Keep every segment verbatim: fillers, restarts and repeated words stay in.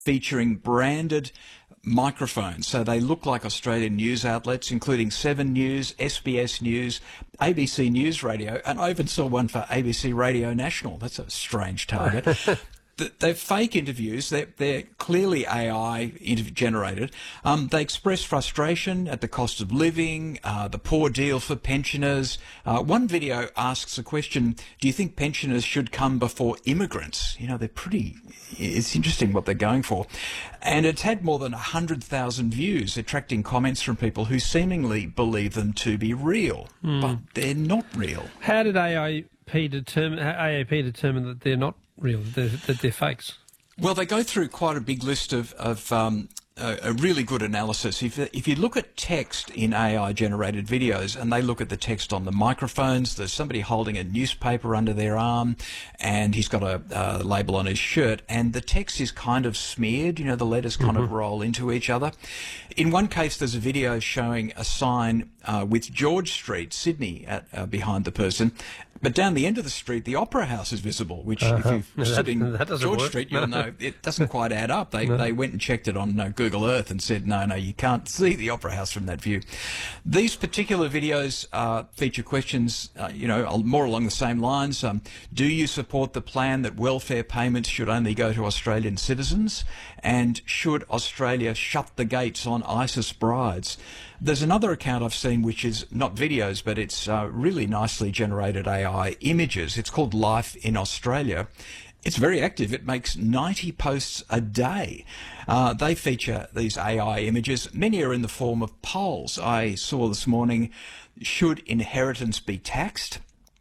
featuring branded microphones. So they look like Australian news outlets, including Seven News, S B S News, A B C News Radio, and I even saw one for A B C Radio National. That's a strange target. They're fake interviews. They're, they're clearly A I generated. Um, they express frustration at the cost of living, uh, the poor deal for pensioners. Uh, one video asks a question, do you think pensioners should come before immigrants? You know, they're pretty, it's interesting what they're going for. And it's had more than one hundred thousand views, attracting comments from people who seemingly believe them to be real, mm. but they're not real. How did A I P determine, A A P determine that they're not real, that they're, they're fakes? Well, they go through quite a big list of, of um, a, a really good analysis. If, if you look at text in A I-generated videos, and they look at the text on the microphones, there's somebody holding a newspaper under their arm, and he's got a, a label on his shirt, and the text is kind of smeared, you know, the letters kind mm-hmm. of roll into each other. In one case, there's a video showing a sign uh, with George Street, Sydney, at, uh, behind the person. But down the end of the street, the Opera House is visible, which uh-huh. if you've stood in George work. Street, you'll know it doesn't quite add up. They no. they went and checked it on uh, Google Earth and said, no, no, you can't see the Opera House from that view. These particular videos uh, feature questions, uh, you know, more along the same lines. Um, do you support the plan that welfare payments should only go to Australian citizens? And should Australia shut the gates on ISIS brides? There's another account I've seen which is not videos, but it's uh, really nicely generated A I images. It's called Life in Australia. It's very active. It makes ninety posts a day. Uh, they feature these A I images. Many are in the form of polls. I saw this morning, should inheritance be taxed?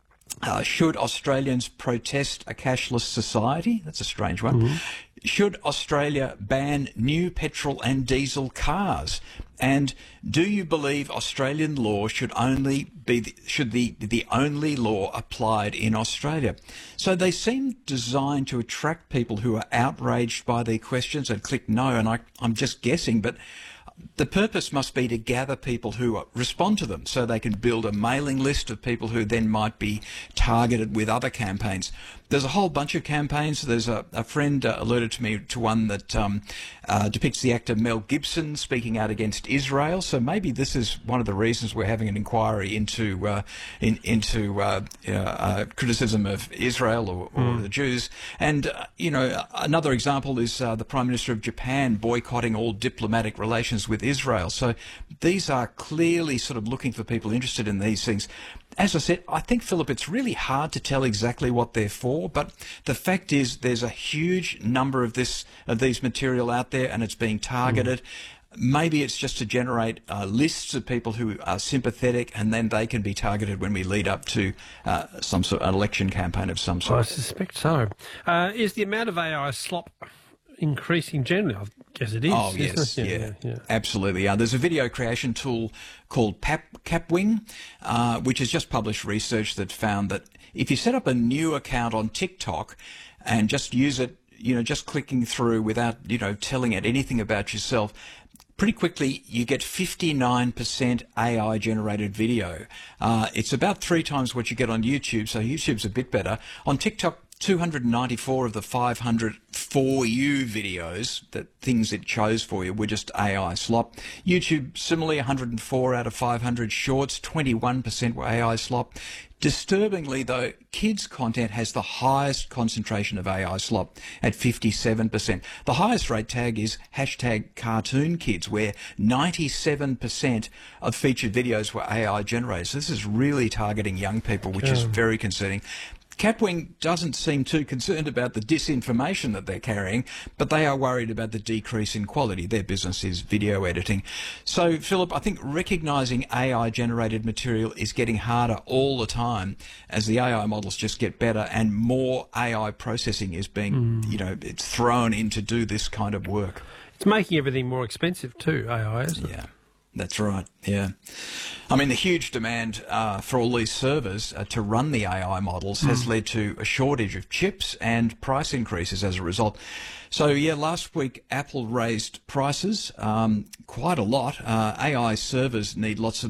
Uh, should Australians protest a cashless society? That's a strange one. Mm-hmm. Should Australia ban new petrol and diesel cars? And do you believe Australian law should only be the, should the the only law applied in Australia? So they seem designed to attract people who are outraged by their questions and click no. And I, I'm just guessing, but the purpose must be to gather people who respond to them so they can build a mailing list of people who then might be targeted with other campaigns. There's a whole bunch of campaigns. There's a, a friend uh, alerted to me to one that um, uh, depicts the actor Mel Gibson speaking out against Israel. So maybe this is one of the reasons we're having an inquiry into uh, in, into uh, uh, uh, criticism of Israel or, or mm. the Jews. And, uh, you know, another example is uh, the Prime Minister of Japan boycotting all diplomatic relations with Israel. So these are clearly sort of looking for people interested in these things. As I said, I think, Philip, it's really hard to tell exactly what they're for, but the fact is there's a huge number of this of these material out there, and it's being targeted. Mm. Maybe it's just to generate uh, lists of people who are sympathetic, and then they can be targeted when we lead up to uh, some sort of an election campaign of some sort. I suspect so. Uh, is the amount of A I slop increasing generally? I guess it is. Oh, yes, yeah, yeah, yeah, yeah. absolutely. Uh, there's a video creation tool called Pap, Capwing, uh, which has just published research that found that if you set up a new account on TikTok and just use it, you know, just clicking through without, you know, telling it anything about yourself, pretty quickly you get fifty-nine percent A I-generated video. Uh, it's about three times what you get on YouTube, so YouTube's a bit better. On TikTok, two hundred ninety-four of the five hundred For You videos, that things it chose for you, were just A I slop. YouTube, similarly, one hundred four out of five hundred shorts, twenty-one percent were A I slop. Disturbingly, though, kids' content has the highest concentration of A I slop at fifty-seven percent. The highest rate tag is hashtag cartoon kids, where ninety-seven percent of featured videos were A I generated. So this is really targeting young people, which is very concerning. Capwing doesn't seem too concerned about the disinformation that they're carrying, but they are worried about the decrease in quality. Their business is video editing. So, Philip, I think recognising A I-generated material is getting harder all the time as the A I models just get better and more A I processing is being, mm. you know, it's thrown in to do this kind of work. It's making everything more expensive too, A I, isn't it? Yeah. That's right, yeah. I mean, the huge demand uh, for all these servers uh, to run the A I models mm. has led to a shortage of chips and price increases as a result. So, yeah, last week Apple raised prices um, quite a lot. Uh, A I servers need lots of